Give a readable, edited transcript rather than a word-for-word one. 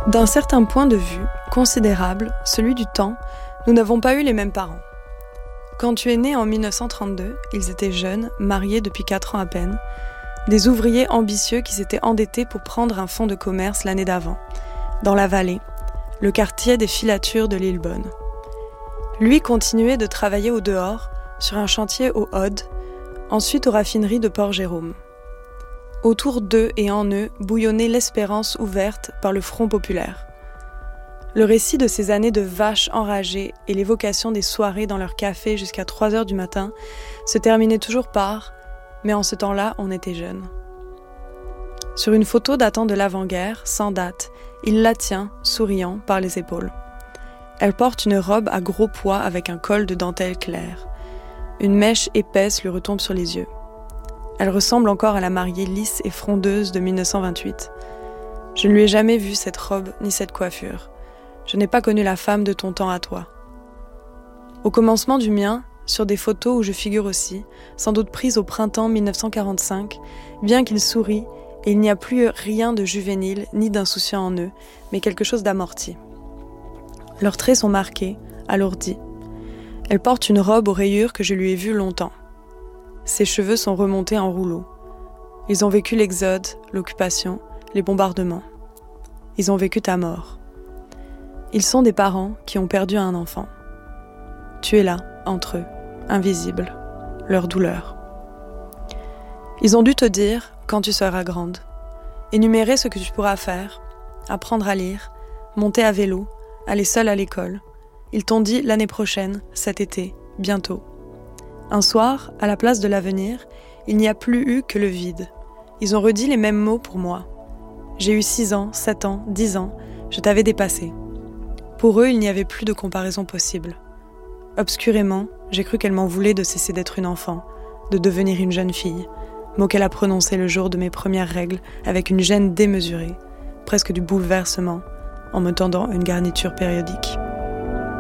D'un certain point de vue, considérable, celui du temps, nous n'avons pas eu les mêmes parents. Quand tu es né en 1932, ils étaient jeunes, mariés depuis 4 ans à peine, des ouvriers ambitieux qui s'étaient endettés pour prendre un fonds de commerce l'année d'avant, dans la vallée, le quartier des filatures de Lillebonne. Lui continuait de travailler au dehors, sur un chantier au Aude, ensuite aux raffineries de Port-Jérôme. Autour d'eux et en eux bouillonnait l'espérance ouverte par le Front populaire. Le récit de ces années de vaches enragées et l'évocation des soirées dans leur café jusqu'à 3h du matin se terminait toujours par « mais en ce temps-là, on était jeunes ». Sur une photo datant de l'avant-guerre, sans date, il la tient, souriant, par les épaules. Elle porte une robe à gros pois avec un col de dentelle claire. Une mèche épaisse lui retombe sur les yeux. Elle ressemble encore à la mariée lisse et frondeuse de 1928. Je ne lui ai jamais vu cette robe ni cette coiffure. Je n'ai pas connu la femme de ton temps à toi. Au commencement du mien, sur des photos où je figure aussi, sans doute prises au printemps 1945, bien qu'ils sourient, et il n'y a plus rien de juvénile ni d'insouciant en eux, mais quelque chose d'amorti. Leurs traits sont marqués, alourdis. Elle porte une robe aux rayures que je lui ai vue longtemps. Ses cheveux sont remontés en rouleau. Ils ont vécu l'exode, l'occupation, les bombardements. Ils ont vécu ta mort. Ils sont des parents qui ont perdu un enfant. Tu es là, entre eux, invisible, leur douleur. Ils ont dû te dire, quand tu seras grande, énumérer ce que tu pourras faire, apprendre à lire, monter à vélo, aller seule à l'école. Ils t'ont dit l'année prochaine, cet été, bientôt. Un soir, à la place de l'avenir, il n'y a plus eu que le vide. Ils ont redit les mêmes mots pour moi. J'ai eu 6 ans, 7 ans, 10 ans, je t'avais dépassé. Pour eux, il n'y avait plus de comparaison possible. Obscurément, j'ai cru qu'elle m'en voulait de cesser d'être une enfant, de devenir une jeune fille, mot qu'elle a prononcé le jour de mes premières règles avec une gêne démesurée, presque du bouleversement, en me tendant une garniture périodique.